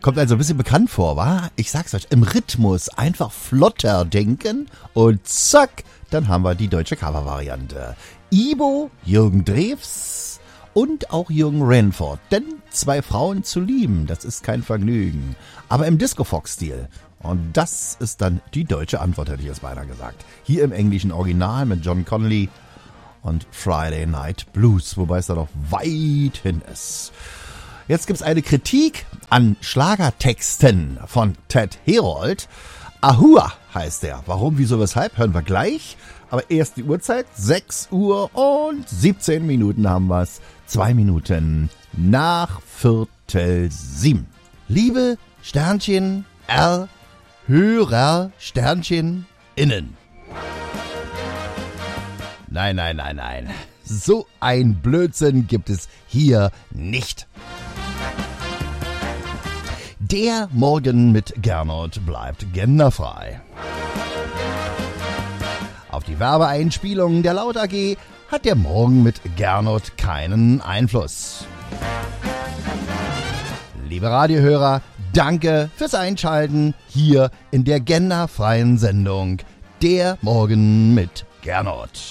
Kommt also ein bisschen bekannt vor, wa? Ich sag's euch, im Rhythmus einfach flotter denken und zack, dann haben wir die deutsche Cover-Variante. Ibo, Jürgen Drews und auch Jürgen Renford. Denn 2 Frauen zu lieben, das ist kein Vergnügen. Aber im Disco-Fox-Stil. Und das ist dann die deutsche Antwort, hätte ich jetzt beinahe gesagt. Hier im englischen Original mit John Connolly und Friday Night Blues, wobei es da noch weit hin ist. Jetzt gibt's eine Kritik an Schlagertexten von Ted Herold. Ahua heißt der. Warum, wieso, weshalb, hören wir gleich. Aber erst die Uhrzeit, 6 Uhr und 17 Minuten haben wir's. 2 Minuten nach 6:45. Liebe Sternchen R, Hörer Sternchen innen. Nein. So ein Blödsinn gibt es hier nicht. Der Morgen mit Gernot bleibt genderfrei. Auf die Werbeeinspielungen der Laut AG hat der Morgen mit Gernot keinen Einfluss. Liebe Radiohörer, danke fürs Einschalten hier in der genderfreien Sendung Der Morgen mit Gernot.